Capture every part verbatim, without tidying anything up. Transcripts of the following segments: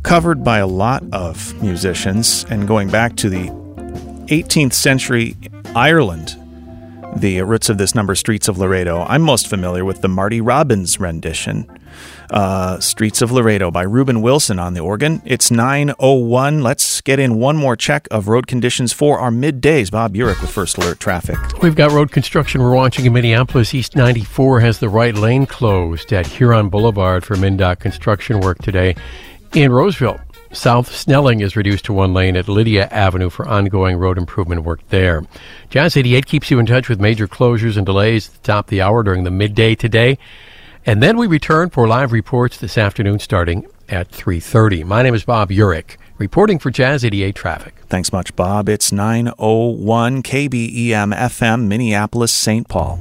covered by a lot of musicians, and going back to the eighteenth century Ireland, the roots of this number, Streets of Laredo. I'm most familiar with the Marty Robbins rendition, uh, Streets of Laredo by Reuben Wilson on the organ. It's nine oh one. Let's get in one more check of road conditions for our middays. Bob Urich with First Alert Traffic. We've got road construction we're watching in Minneapolis. East ninety-four has the right lane closed at Huron Boulevard for MnDOT construction work today. In Roseville, South Snelling is reduced to one lane at Lydia Avenue for ongoing road improvement work there. Jazz eighty-eight keeps you in touch with major closures and delays at the top of the hour during the midday today. And then we return for live reports this afternoon starting at three thirty. My name is Bob Urich, reporting for Jazz eighty-eight Traffic. Thanks much, Bob. It's nine oh one K B E M F M, Minneapolis, Saint Paul.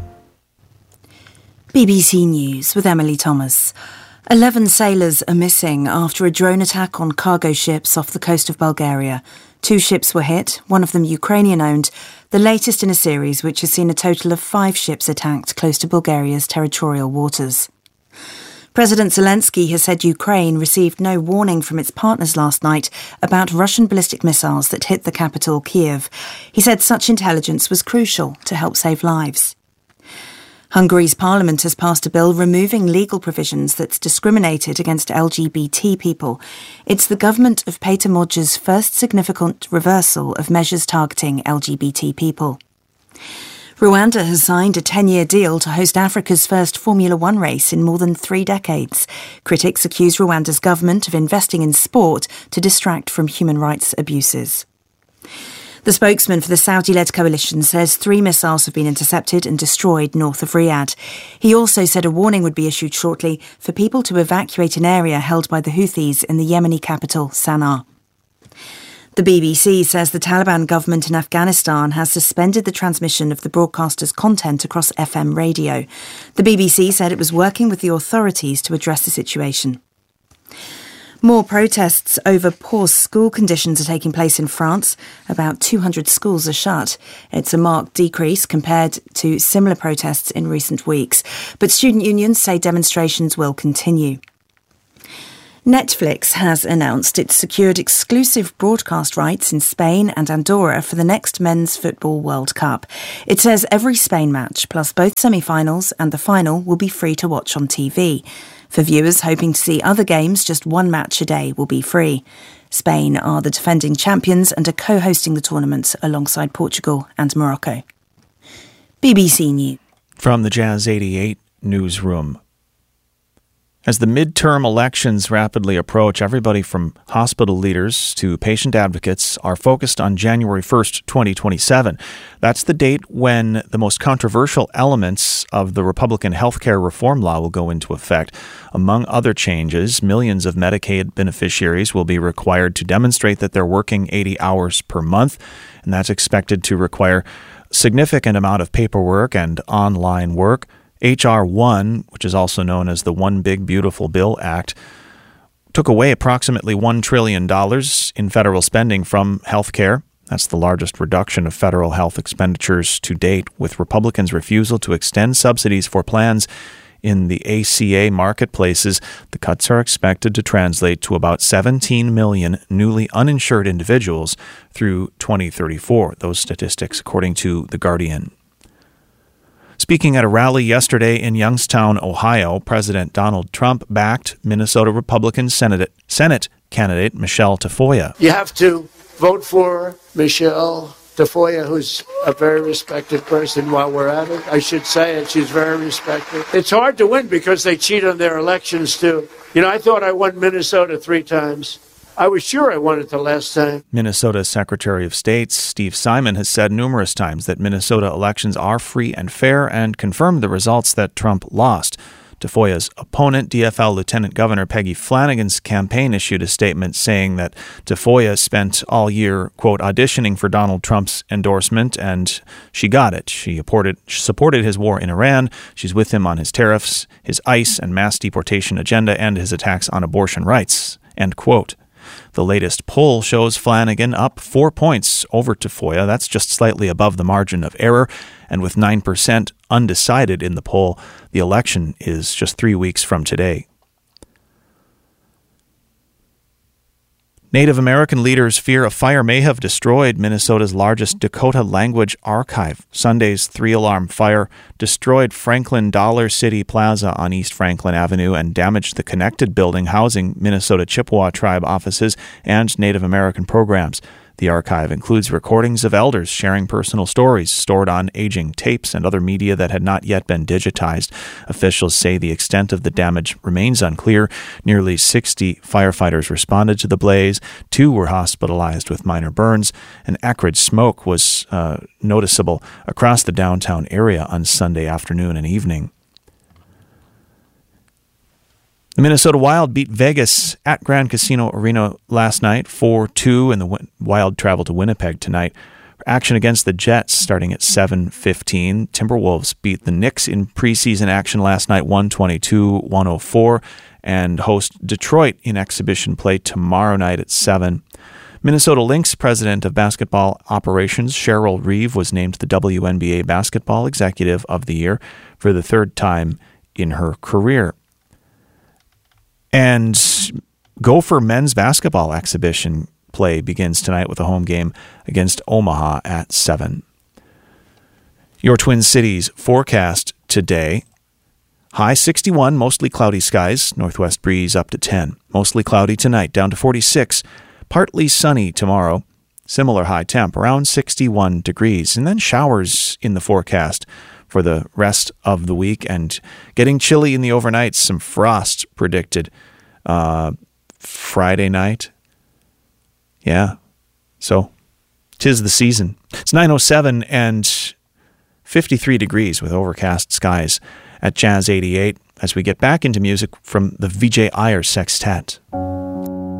B B C News with Emily Thomas. Eleven sailors are missing after a drone attack on cargo ships off the coast of Bulgaria. Two ships were hit, one of them Ukrainian-owned, the latest in a series which has seen a total of five ships attacked close to Bulgaria's territorial waters. President Zelensky has said Ukraine received no warning from its partners last night about Russian ballistic missiles that hit the capital, Kiev. He said such intelligence was crucial to help save lives. Hungary's parliament has passed a bill removing legal provisions that discriminated against L G B T people. It's the government of Peter Modger's first significant reversal of measures targeting L G B T people. Rwanda has signed a ten-year deal to host Africa's first Formula One race in more than three decades. Critics accuse Rwanda's government of investing in sport to distract from human rights abuses. The spokesman for the Saudi-led coalition says three missiles have been intercepted and destroyed north of Riyadh. He also said a warning would be issued shortly for people to evacuate an area held by the Houthis in the Yemeni capital, Sana'a. The B B C says the Taliban government in Afghanistan has suspended the transmission of the broadcaster's content across F M radio. The B B C said it was working with the authorities to address the situation. More protests over poor school conditions are taking place in France. About two hundred schools are shut. It's a marked decrease compared to similar protests in recent weeks. But student unions say demonstrations will continue. Netflix has announced it's secured exclusive broadcast rights in Spain and Andorra for the next Men's Football World Cup. It says every Spain match, plus both semi-finals and the final, will be free to watch on T V. For viewers hoping to see other games, just one match a day will be free. Spain are the defending champions and are co-hosting the tournament alongside Portugal and Morocco. B B C News. From the Jazz eighty-eight newsroom. As the midterm elections rapidly approach, everybody from hospital leaders to patient advocates are focused on January first, twenty twenty-seven. That's the date when the most controversial elements of the Republican healthcare reform law will go into effect. Among other changes, millions of Medicaid beneficiaries will be required to demonstrate that they're working eighty hours per month, and that's expected to require a significant amount of paperwork and online work. H R one, which is also known as the One Big Beautiful Bill Act, took away approximately one trillion dollars in federal spending from health care. That's the largest reduction of federal health expenditures to date, with Republicans' refusal to extend subsidies for plans in the A C A marketplaces. The cuts are expected to translate to about seventeen million newly uninsured individuals through twenty thirty-four. Those statistics, according to The Guardian. Speaking at a rally yesterday in Youngstown, Ohio, President Donald Trump backed Minnesota Republican Senate, Senate candidate Michelle Tafoya. You have to vote for Michelle Tafoya, who's a very respected person. While we're at it, I should say it, she's very respected. It's hard to win because they cheat on their elections, too. You know, I thought I won Minnesota three times. I was sure I won it the last time. Minnesota's Secretary of State, Steve Simon, has said numerous times that Minnesota elections are free and fair and confirmed the results that Trump lost. Tafoya's opponent, D F L Lieutenant Governor Peggy Flanagan's campaign issued a statement saying that Tafoya spent all year, quote, auditioning for Donald Trump's endorsement, and she got it. She supported, supported his war in Iran. She's with him on his tariffs, his ICE and mass deportation agenda, and his attacks on abortion rights, end quote. The latest poll shows Flanagan up four points over Tafoya. That's just slightly above the margin of error. And with nine percent undecided in the poll, the election is just three weeks from today. Native American leaders fear a fire may have destroyed Minnesota's largest Dakota language archive. Sunday's three-alarm fire destroyed Franklin Dollar City Plaza on East Franklin Avenue and damaged the connected building housing Minnesota Chippewa tribe offices and Native American programs. The archive includes recordings of elders sharing personal stories stored on aging tapes and other media that had not yet been digitized. Officials say the extent of the damage remains unclear. Nearly sixty firefighters responded to the blaze. Two were hospitalized with minor burns. An acrid smoke was uh, noticeable across the downtown area on Sunday afternoon and evening. The Minnesota Wild beat Vegas at Grand Casino Arena last night four two, and the Wild travel to Winnipeg tonight for action against the Jets starting at seven fifteen. Timberwolves beat the Knicks in preseason action last night one twenty-two to one oh four and host Detroit in exhibition play tomorrow night at seven. Minnesota Lynx president of basketball operations Cheryl Reeve was named the W N B A Basketball Executive of the Year for the third time in her career. And Gopher men's basketball exhibition play begins tonight with a home game against Omaha at seven. Your Twin Cities forecast today. High sixty-one, mostly cloudy skies. Northwest breeze up to ten. Mostly cloudy tonight, down to forty-six. Partly sunny tomorrow. Similar high temp, around sixty-one degrees. And then showers in the forecast for the rest of the week, and getting chilly in the overnights. Some frost predicted uh, Friday night. Yeah, so 'tis the season. It's nine oh seven and fifty-three degrees with overcast skies at Jazz eighty-eight as we get back into music from the Vijay Iyer Sextet.